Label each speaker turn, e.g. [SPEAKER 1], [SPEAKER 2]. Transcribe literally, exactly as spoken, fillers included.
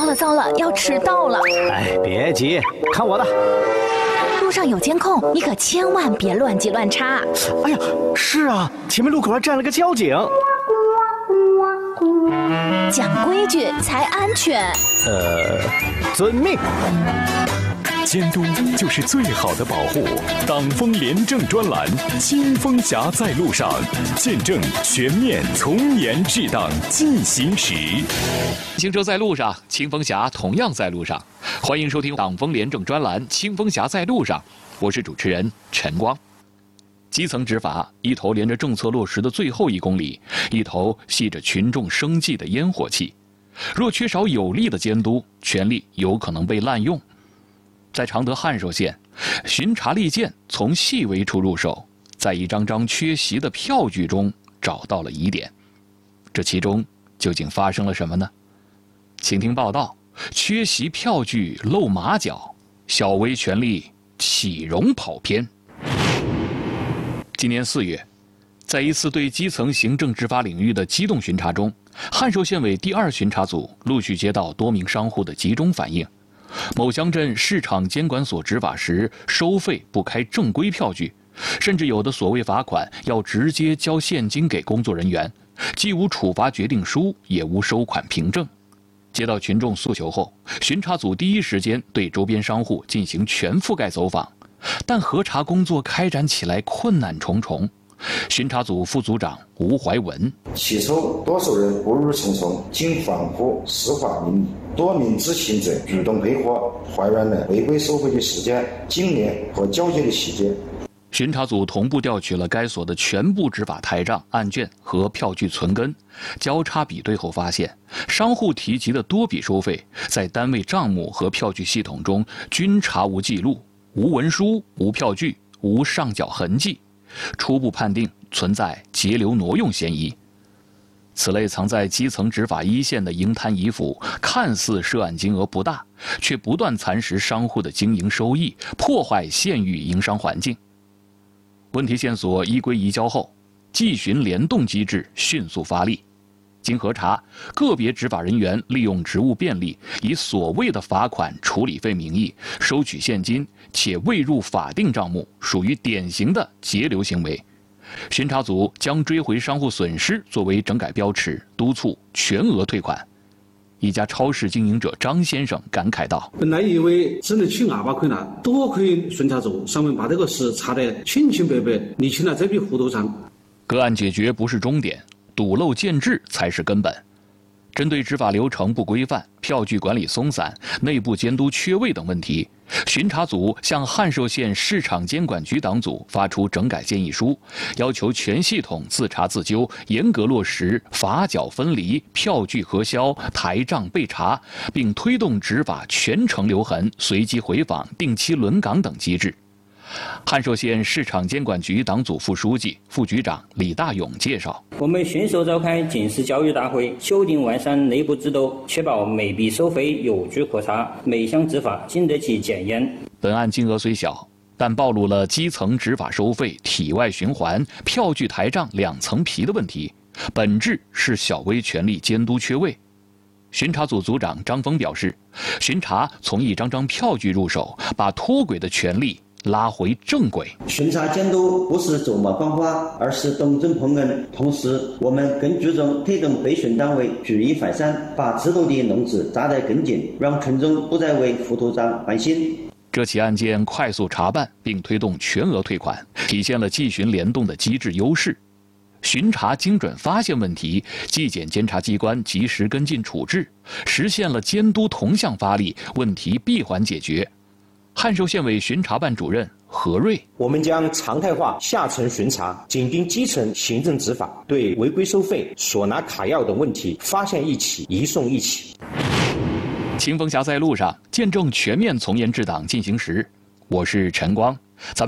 [SPEAKER 1] 了糟了，要迟到了！
[SPEAKER 2] 哎，别急，看我的。
[SPEAKER 1] 路上有监控，你可千万别乱急乱插。
[SPEAKER 2] 哎呀，是啊，前面路口还站了个交警。
[SPEAKER 1] 讲规矩才安全。
[SPEAKER 2] 呃，遵命。
[SPEAKER 3] 监督就是最好的保护。党风廉政专栏，清风侠在路上，见证全面从严治党进行时。
[SPEAKER 4] 行车在路上，清风侠同样在路上。欢迎收听党风廉政专栏《清风侠在路上》，我是主持人陈光。基层执法一头连着政策落实的最后一公里，一头系着群众生计的烟火气。若缺少有力的监督，权力有可能被滥用。在常德汉寿县，巡查利剑从细微处入手，在一张张缺席的票据中找到了疑点。这其中究竟发生了什么呢？请听报道：缺席票据露马脚，小微权力岂容跑偏？今年四月，在一次对基层行政执法领域的机动巡查中，汉寿县委第二巡查组陆续接到多名商户的集中反映。某乡镇市场监管所执法时收费不开正规票据，甚至有的所谓罚款要直接交现金给工作人员，既无处罚决定书，也无收款凭证。接到群众诉求后，巡查组第一时间对周边商户进行全覆盖走访，但核查工作开展起来困难重重。巡查组副组长吴怀文：
[SPEAKER 5] 起初多数人步入重重，仅防护施化民意，多名知情者主动配合，还原了违规收费的时间、金额和交接的细节。
[SPEAKER 4] 巡查组同步调取了该所的全部执法台账、案卷和票据存根，交叉比对后发现，商户提及的多笔收费在单位账目和票据系统中均查无记录，无文书、无票据、无上缴痕迹，初步判定存在截留挪用嫌疑。此类藏在基层执法一线的营滩遗腐，看似涉案金额不大，却不断蚕食商户的经营收益，破坏县域营商环境。问题线索依规移交后，纪巡联动机制迅速发力。经核查，个别执法人员利用职务便利，以所谓的罚款处理费名义收取现金，且未入法定账目，属于典型的截留行为。巡查组将追回商户损失作为整改标尺，督促全额退款。一家超市经营者张先生感慨道：
[SPEAKER 6] 本来以为只能取二百块了，多亏巡查组上面把这个事查得清清白白，理清了这笔糊涂账。
[SPEAKER 4] 个案解决不是终点，堵漏建制才是根本。针对执法流程不规范、票据管理松散、内部监督缺位等问题，巡查组向汉寿县市场监管局党组发出整改建议书，要求全系统自查自纠，严格落实罚缴分离、票据核销、台账备查，并推动执法全程留痕、随机回访、定期轮岗等机制。汉寿县市场监管局党组副书记、副局长李大勇介绍：
[SPEAKER 7] 我们迅速召开警示教育大会，修订完善内部制度，确保每笔收费有据可查，每项执法经得起检验。
[SPEAKER 4] 本案金额虽小，但暴露了基层执法收费体外循环、票据台账两层皮的问题，本质是小微权力监督缺位。巡查组组长张峰表示，巡查从一张张票据入手，把脱轨的权力拉回正轨。
[SPEAKER 8] 巡查监督不是走马观花，而是动真碰硬。同时，我们更注重推动备巡单位举一反三，把制度的笼子扎得更紧，让群众不再为糊涂账烦心。
[SPEAKER 4] 这起案件快速查办并推动全额退款，体现了纪巡联动的机制优势。巡查精准发现问题，纪检监察机关及时跟进处置，实现了监督同向发力，问题闭环解决。汉寿县委巡查办主任何瑞：
[SPEAKER 9] 我们将常态化下层巡查，紧盯基层行政执法，对违规收费、索拿卡要等问题发现一起，移送一起。
[SPEAKER 4] 清风侠在路上，见证全面从严治党进行时。我是陈光，咱们。